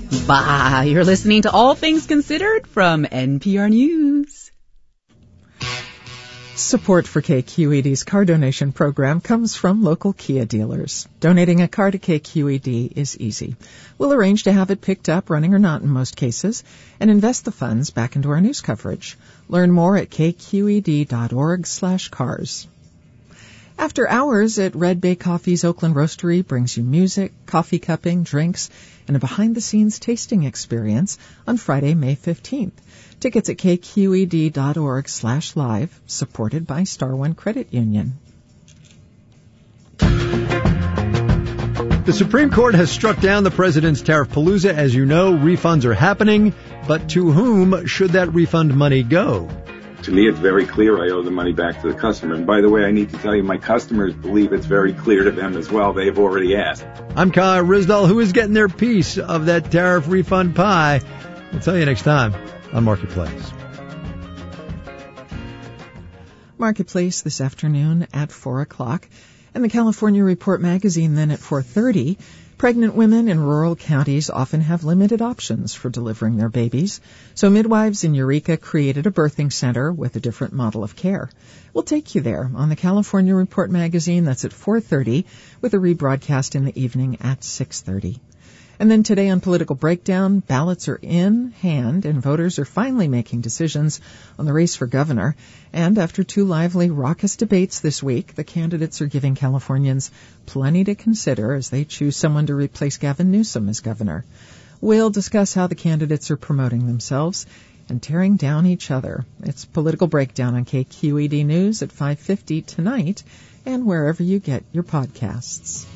Bah, you're listening to All Things Considered from NPR News. Support for KQED's car donation program comes from local Kia dealers. Donating a car to KQED is easy. We'll arrange to have it picked up, running or not in most cases, and invest the funds back into our news coverage. Learn more at kqed.org/cars. After Hours at Red Bay Coffee's Oakland Roastery brings you music, coffee cupping, drinks, and a behind-the-scenes tasting experience on Friday, May 15th. Tickets at kqed.org/live, supported by Star One Credit Union. The Supreme Court has struck down the president's tariff palooza. As you know, refunds are happening, but to whom should that refund money go? To me, it's very clear I owe the money back to the customer. And by the way, I need to tell you, my customers believe it's very clear to them as well. They've already asked. I'm Kyle Rizdal. Who is getting their piece of that tariff refund pie? We'll tell you next time on Marketplace. Marketplace this afternoon at 4 o'clock. And the California Report magazine then at 4:30. Pregnant women in rural counties often have limited options for delivering their babies, so midwives in Eureka created a birthing center with a different model of care. We'll take you there on the California Report magazine. That's at 4:30, with a rebroadcast in the evening at 6:30. And then today on Political Breakdown, ballots are in hand and voters are finally making decisions on the race for governor. And after two lively, raucous debates this week, the candidates are giving Californians plenty to consider as they choose someone to replace Gavin Newsom as governor. We'll discuss how the candidates are promoting themselves and tearing down each other. It's Political Breakdown on KQED News at 5:50 tonight and wherever you get your podcasts.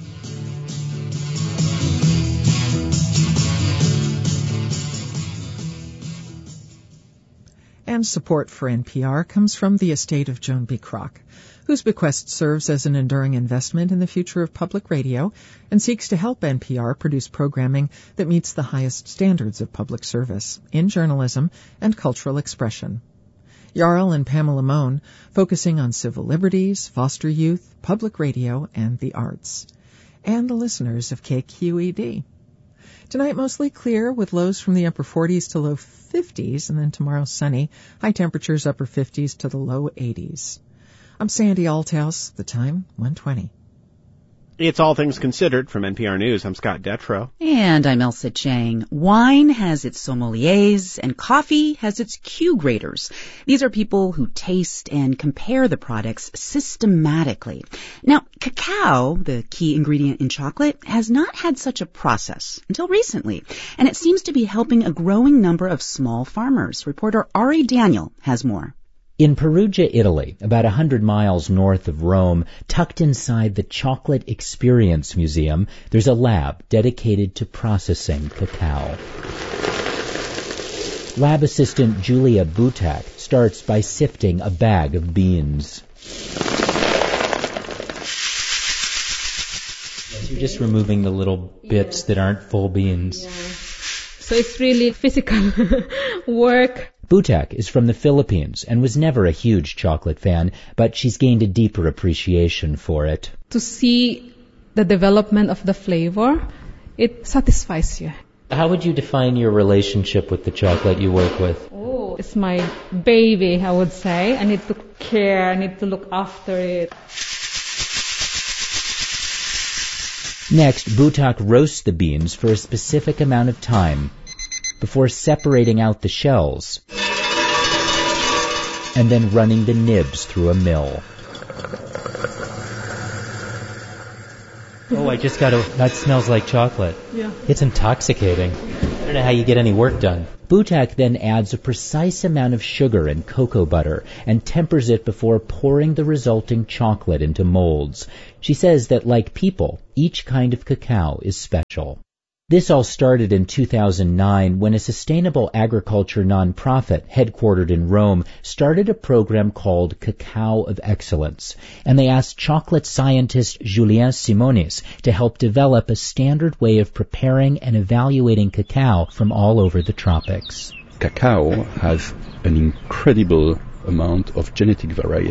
And support for NPR comes from the estate of Joan B. Kroc, whose bequest serves as an enduring investment in the future of public radio and seeks to help NPR produce programming that meets the highest standards of public service in journalism and cultural expression. Jarl and Pamela Mohn, focusing on civil liberties, foster youth, public radio, and the arts. And the listeners of KQED. Tonight, mostly clear with lows from the upper 40s to low 50s, and then tomorrow sunny, high temperatures upper 50s to the low 80s. I'm Sandy Althouse, the time 1:20. It's All Things Considered from NPR News. I'm Scott Detrow. And I'm Elsa Chang. Wine has its sommeliers and coffee has its Q graders. These are people who taste and compare the products systematically. Now, cacao, the key ingredient in chocolate, has not had such a process until recently, and it seems to be helping a growing number of small farmers. Reporter Ari Daniel has more. In Perugia, Italy, about 100 miles north of Rome, tucked inside the Chocolate Experience Museum, there's a lab dedicated to processing cacao. Lab assistant Julia Butak starts by sifting a bag of beans. You're just removing the little bits that aren't full beans. Yeah. So it's really physical work. Butak is from the Philippines and was never a huge chocolate fan, but she's gained a deeper appreciation for it. To see the development of the flavor, it satisfies you. How would you define your relationship with the chocolate you work with? Oh, it's my baby, I would say. I need to care, I need to look after it. Next, Butak roasts the beans for a specific amount of time before separating out the shells and then running the nibs through a mill. Oh, that smells like chocolate. Yeah. It's intoxicating. I don't know how you get any work done. Butak then adds a precise amount of sugar and cocoa butter and tempers it before pouring the resulting chocolate into molds. She says that, like people, each kind of cacao is special. This all started in 2009 when a sustainable agriculture nonprofit headquartered in Rome started a program called Cacao of Excellence, and they asked chocolate scientist Julien Simonis to help develop a standard way of preparing and evaluating cacao from all over the tropics. Cacao has an incredible amount of genetic variety.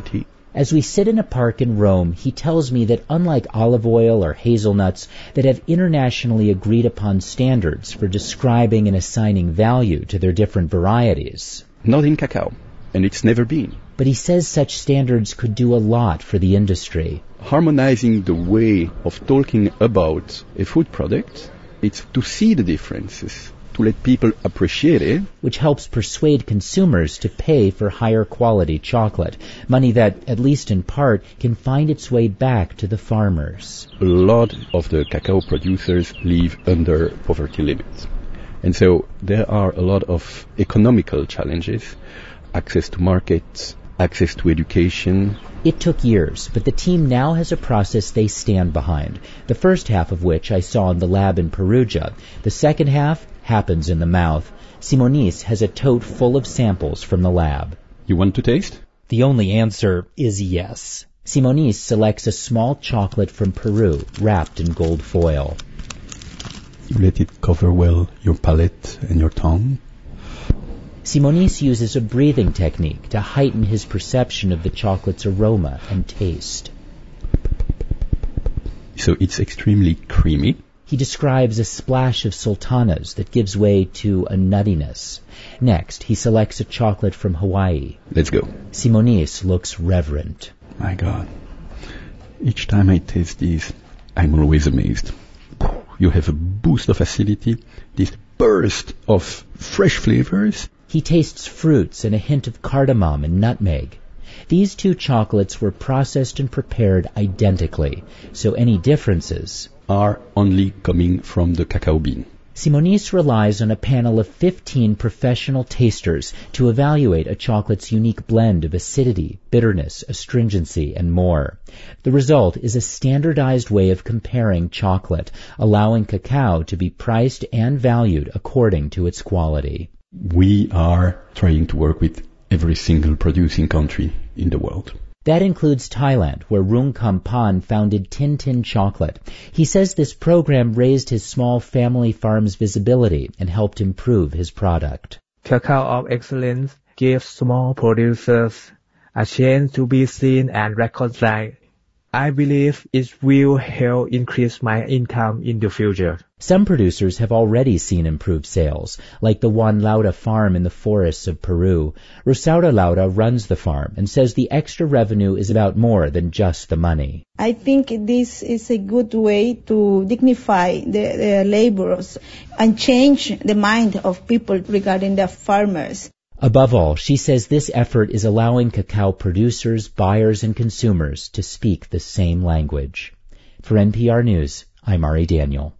As we sit in a park in Rome, he tells me that unlike olive oil or hazelnuts that have internationally agreed upon standards for describing and assigning value to their different varieties, not in cacao, and it's never been. But he says such standards could do a lot for the industry. Harmonizing the way of talking about a food product, it's to see the differences, to let people appreciate it. Which helps persuade consumers to pay for higher quality chocolate, money that, at least in part, can find its way back to the farmers. A lot of the cacao producers live under poverty limits. And so there are a lot of economical challenges, access to markets, access to education. It took years, but the team now has a process they stand behind, the first half of which I saw in the lab in Perugia. The second half happens in the mouth. Simonis has a tote full of samples from the lab. You want to taste? The only answer is yes. Simonis selects a small chocolate from Peru, wrapped in gold foil. You let it cover well your palate and your tongue. Simonis uses a breathing technique to heighten his perception of the chocolate's aroma and taste. So it's extremely creamy. He describes a splash of sultanas that gives way to a nuttiness. Next, he selects a chocolate from Hawaii. Let's go. Simonis looks reverent. My God. Each time I taste these, I'm always amazed. You have a boost of acidity, this burst of fresh flavors. He tastes fruits and a hint of cardamom and nutmeg. These two chocolates were processed and prepared identically, so any differences are only coming from the cacao bean. Simonis relies on a panel of 15 professional tasters to evaluate a chocolate's unique blend of acidity, bitterness, astringency, and more. The result is a standardized way of comparing chocolate, allowing cacao to be priced and valued according to its quality. We are trying to work with every single producing country in the world. That includes Thailand, where Rung Kampan founded Tintin Chocolate. He says this program raised his small family farm's visibility and helped improve his product. Cacao of Excellence gives small producers a chance to be seen and recognized. I believe it will help increase my income in the future. Some producers have already seen improved sales, like the Juan Lauda farm in the forests of Peru. Rosaura Lauda runs the farm and says the extra revenue is about more than just the money. I think this is a good way to dignify the laborers and change the mind of people regarding the farmers. Above all, she says this effort is allowing cacao producers, buyers, and consumers to speak the same language. For NPR News, I'm Ari Daniel.